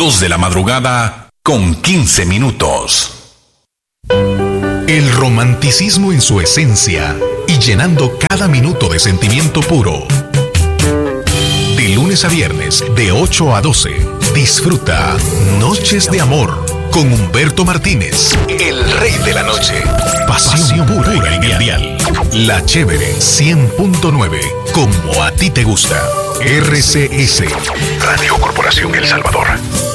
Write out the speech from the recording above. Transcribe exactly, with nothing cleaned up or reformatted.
dos de la madrugada con quince minutos. El romanticismo en su esencia y llenando cada minuto de sentimiento puro. De lunes a viernes, de ocho a doce, disfruta Noches de Amor con Humberto Martínez, el rey de la noche. Pasión, Pasión pura en el dial. La Chévere cien punto nueve, como a ti te gusta. R C S, Radio Corporación El Salvador.